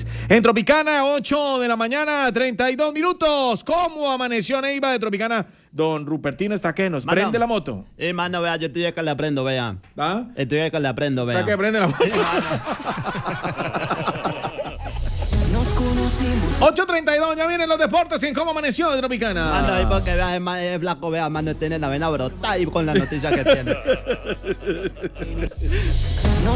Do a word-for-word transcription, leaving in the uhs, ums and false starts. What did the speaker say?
Mix. En Tropicana, ocho de la mañana, treinta y dos minutos. ¿Cómo amaneció Neiva de Tropicana? Don Rupertino está que nos Mano, prende la moto. Eh, mano, vea, yo estoy que le aprendo, vea. ¿Ah? Estoy que le aprendo, vea. ¿Está que prende la moto? Nos conocimos. ocho treinta y dos, ya vienen los deportes en Cómo amaneció de Tropicana. Mano, ahí porque vea, es, más, es flaco, vea, mano, tiene la vena brotada y con la noticia que tiene.